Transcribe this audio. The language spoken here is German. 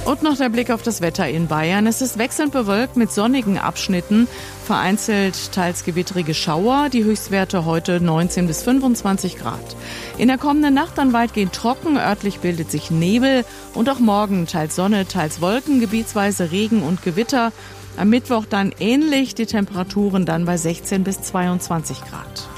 Und noch der Blick auf das Wetter in Bayern. Es ist wechselnd bewölkt mit sonnigen Abschnitten, vereinzelt teils gewittrige Schauer. Die Höchstwerte heute 19 bis 25 Grad. In der kommenden Nacht dann weitgehend trocken, örtlich bildet sich Nebel und auch morgen teils Sonne, teils Wolken, gebietsweise Regen und Gewitter. Am Mittwoch dann ähnlich, die Temperaturen dann bei 16 bis 22 Grad.